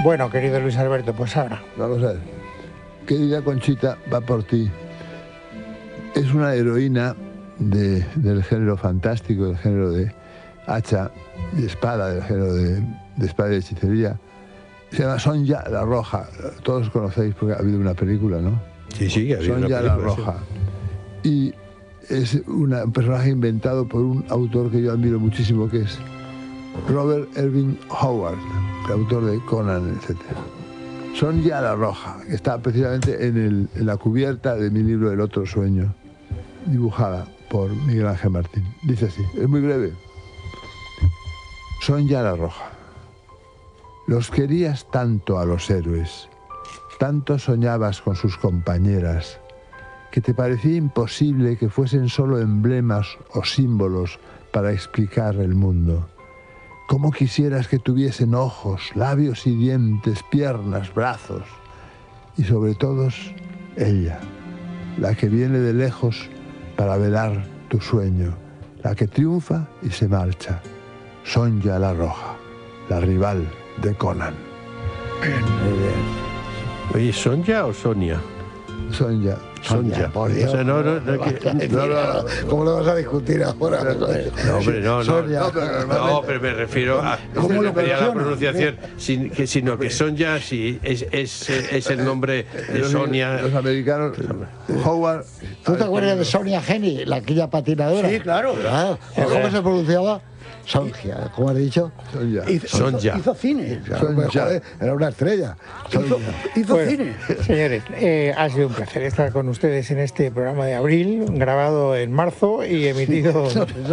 Bueno, querido Luis Alberto, pues ahora. Vamos a ver. Querida Conchita, va por ti. Es una heroína del género fantástico, del género de hacha y espada, del género de espada y hechicería. Se llama Sonja la Roja. Todos conocéis porque ha habido una película, ¿no? Sí, ha habido una película. Sonja la Roja. Sí. Y es un personaje inventado por un autor que yo admiro muchísimo, que es Robert Irving Howard, el autor de Conan, etc. Sonja la Roja, que está precisamente en la cubierta de mi libro El otro sueño, dibujada por Miguel Ángel Martín. Dice así, es muy breve. Sonja la Roja. Los querías tanto a los héroes, tanto soñabas con sus compañeras, que te parecía imposible que fuesen solo emblemas o símbolos para explicar el mundo. ¿Cómo quisieras que tuviesen ojos, labios y dientes, piernas, brazos? Y sobre todo, ella, la que viene de lejos para velar tu sueño, la que triunfa y se marcha. Sonja la Roja, la rival de Conan. Muy bien. Oye, ¿Sonja o Sonia? Sonja. Sonja. Por Dios. O sea, no, ¿Cómo lo vas a discutir ahora? No, hombre, no. Sonja. No, pero me refiero a ¿Cómo lo la pronuncian? pronunciación, sino que Sonja sí es el nombre de Sonia. Los americanos, Howard. ¿Tú te acuerdas de Sonia Henny, aquella patinadora? Sí, claro. ¿Cómo se pronunciaba? Sonja, ¿cómo has dicho? Sonja. Hizo cine. Sonja. Joder, era una estrella. Hizo cine. Señores, ha sido un placer estar con ustedes en este programa de abril, grabado en marzo y emitido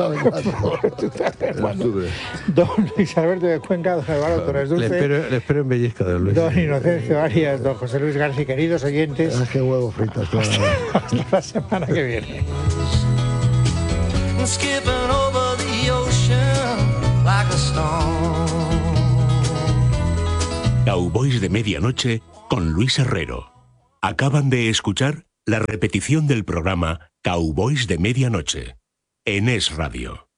En octubre. Don Luis Alberto de Cuenca, don Álvaro Torres Dulce, Le espero en Bellesca de Luis. don Inocencio Arias, don José Luis García, queridos oyentes. Qué huevos fritos. Hasta la semana que viene. Skipping over the ocean like a stone. Cowboys de Medianoche con Luis Herrero. Acaban de escuchar la repetición del programa Cowboys de Medianoche en Es Radio.